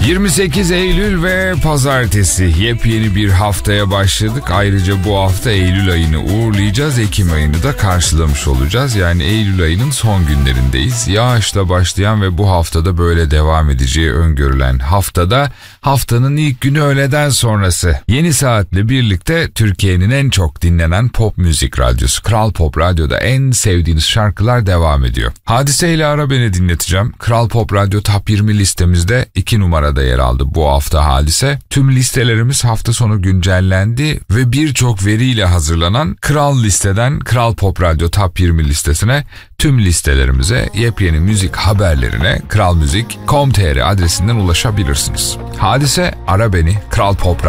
28 Eylül ve pazartesi yepyeni bir haftaya başladık. Ayrıca bu hafta Eylül ayını uğurlayacağız. Ekim ayını da karşılamış olacağız. Yani Eylül ayının son günlerindeyiz. Yağışla başlayan ve bu haftada böyle devam edeceği öngörülen haftada haftanın ilk günü öğleden sonrası. Yeni saatle birlikte Türkiye'nin en çok dinlenen pop müzik radyosu Kral Pop Radyo'da en sevdiğiniz şarkılar devam ediyor. Hadise ile Ara Beni dinleteceğim. Kral Pop Radyo Top 20 listemizde 2 numarada yer aldı bu hafta Hadise. Tüm listelerimiz hafta sonu güncellendi ve birçok veriyle hazırlanan Kral listeden Kral Pop Radyo Top 20 listesine, tüm listelerimize, yepyeni müzik haberlerine kralmuzik.com.tr adresinden ulaşabilirsiniz. Hadise Ara Beni Kral Pop